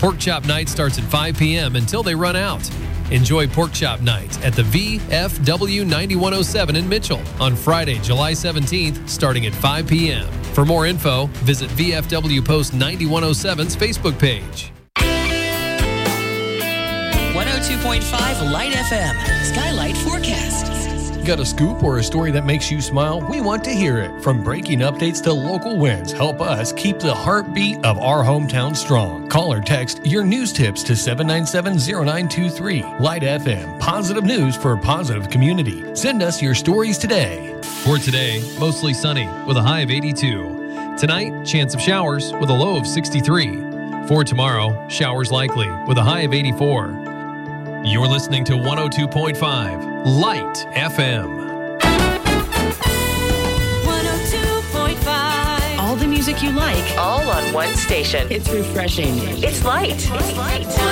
Pork Chop Night starts at 5 p.m. until they run out. Enjoy Pork Chop Night at the VFW 9107 in Mitchell on Friday, July 17th, starting at 5 p.m. For more info, visit VFW Post 9107's Facebook page. 102.5 Light FM, Skylight Forecast. Got a scoop or a story that makes you smile? We want to hear it. From breaking updates to local wins, help us keep the heartbeat of our hometown strong. Call or text your news tips to 797-0923. Light FM, positive news for a positive community. Send us your stories today. For today, mostly sunny with a high of 82. Tonight, chance of showers with a low of 63. For tomorrow, showers likely with a high of 84. You're listening to 102.5 Light FM. 102.5. All the music you like, all on one station. It's refreshing. It's Light. It's Light.